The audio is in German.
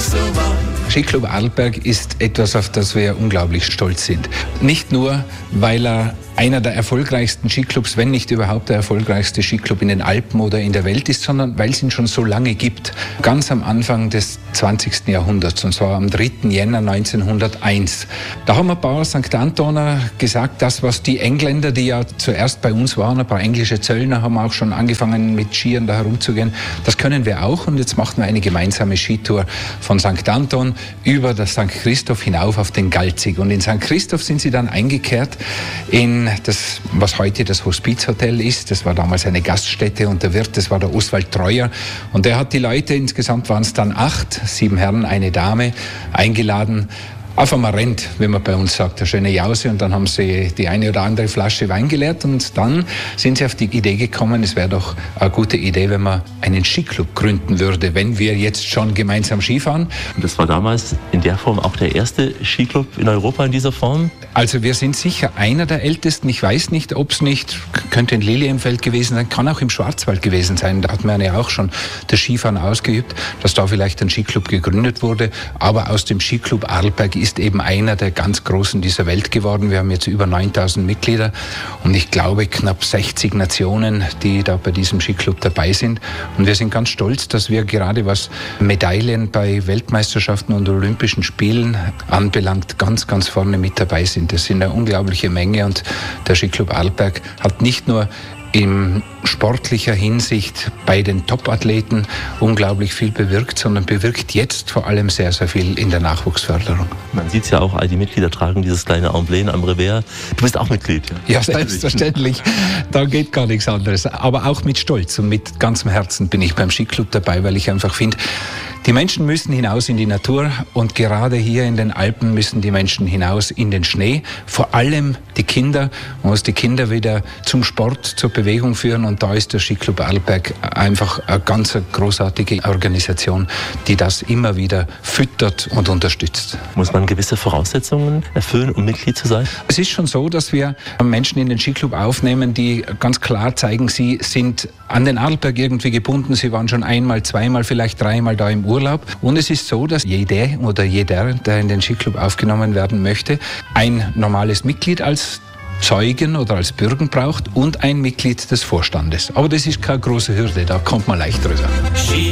so warm. Skiclub Arlberg ist etwas, auf das wir unglaublich stolz sind. Nicht nur, weil er einer der erfolgreichsten Skiclubs, wenn nicht überhaupt der erfolgreichste Skiclub in den Alpen oder in der Welt ist, sondern weil es ihn schon so lange gibt. Ganz am Anfang des 20. Jahrhunderts, und zwar am 3. Jänner 1901. Da haben ein paar St. Antoner gesagt, das, was die Engländer, die ja zuerst bei uns waren, ein paar englische Zöllner haben auch schon angefangen mit Skiern da herumzugehen, das können wir auch, und jetzt machen wir eine gemeinsame Skitour von St. Anton über das St. Christoph hinauf auf den Galzig. Und in St. Christoph sind sie dann eingekehrt in das, was heute das Hospizhotel ist. Das war damals eine Gaststätte, und der Wirt, das war der Oswald Treuer. Und der hat die Leute, insgesamt waren es dann 8, 7 Herren, eine Dame, eingeladen auf einmal rennt, wie man bei uns sagt, eine schöne Jause, und dann haben sie die eine oder andere Flasche Wein geleert, und dann sind sie auf die Idee gekommen, es wäre doch eine gute Idee, wenn man einen Skiclub gründen würde, wenn wir jetzt schon gemeinsam Skifahren. Und das war damals in der Form auch der erste Skiclub in Europa in dieser Form? Also wir sind sicher einer der ältesten. Ich weiß nicht, ob es nicht, könnte in Lilienfeld gewesen sein, kann auch im Schwarzwald gewesen sein. Da hat man ja auch schon das Skifahren ausgeübt, dass da vielleicht ein Skiclub gegründet wurde. Aber aus dem Skiclub Arlberg ist eben einer der ganz Großen dieser Welt geworden. Wir haben jetzt über 9000 Mitglieder und ich glaube knapp 60 Nationen, die da bei diesem Skiclub dabei sind. Und wir sind ganz stolz, dass wir gerade was Medaillen bei Weltmeisterschaften und Olympischen Spielen anbelangt, ganz, ganz vorne mit dabei sind. Das sind eine unglaubliche Menge, und der Skiclub Arlberg hat nicht nur in sportlicher Hinsicht bei den Top-Athleten unglaublich viel bewirkt, sondern bewirkt jetzt vor allem sehr, sehr viel in der Nachwuchsförderung. Man sieht es ja auch, all die Mitglieder tragen dieses kleine Emblem am Revers. Du bist auch Mitglied, ja? Ja, selbstverständlich. Da geht gar nichts anderes. Aber auch mit Stolz und mit ganzem Herzen bin ich beim Skiclub dabei, weil ich einfach finde, die Menschen müssen hinaus in die Natur, und gerade hier in den Alpen müssen die Menschen hinaus in den Schnee. Vor allem die Kinder. Man muss die Kinder wieder zum Sport, zur Bewegung führen, und da ist der Skiclub Arlberg einfach eine ganz großartige Organisation, die das immer wieder füttert und unterstützt. Muss man gewisse Voraussetzungen erfüllen, um Mitglied zu sein? Es ist schon so, dass wir Menschen in den Skiclub aufnehmen, die ganz klar zeigen, sie sind an den Arlberg irgendwie gebunden. Sie waren schon einmal, zweimal, vielleicht dreimal da im Urlaub. Und es ist so, dass jede oder jeder, der in den Skiclub aufgenommen werden möchte, ein normales Mitglied als Zeugen oder als Bürgen braucht und ein Mitglied des Vorstandes. Aber das ist keine große Hürde, da kommt man leicht drüber.